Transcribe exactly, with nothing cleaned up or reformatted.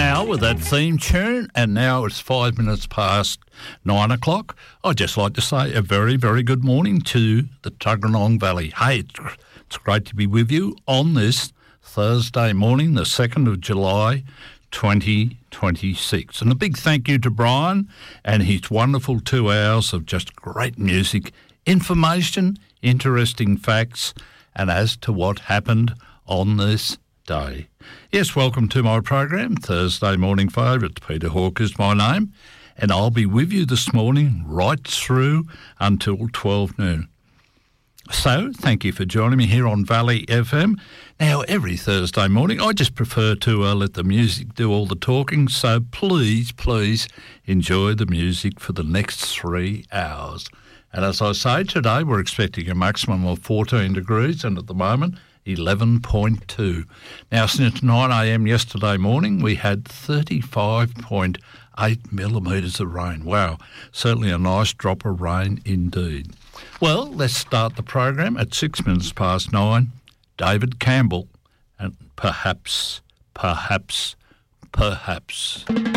now with that theme tune, and now it's five minutes past nine o'clock. I'd just like to say a very, very good morning to the Tuggeranong Valley. Hey, it's, it's great to be with you on this Thursday morning, the second of July, twenty twenty-six. And a big thank you to Brian and his wonderful two hours of just great music, information, interesting facts, and as to what happened on this day. Yes, welcome to my program, Thursday Morning Favourites. Peter Hawke is my name, and I'll be with you this morning right through until twelve noon. So, thank you for joining me here on Valley F M. Now, every Thursday morning, I just prefer to uh, let the music do all the talking, so please, please enjoy the music for the next three hours. And as I say, today we're expecting a maximum of fourteen degrees, and at the moment, eleven point two. Now, since nine a.m. yesterday morning, we had thirty-five point eight millimetres of rain. Wow, certainly a nice drop of rain indeed. Well, let's start the program at six minutes past nine. David Campbell, and perhaps, perhaps, perhaps.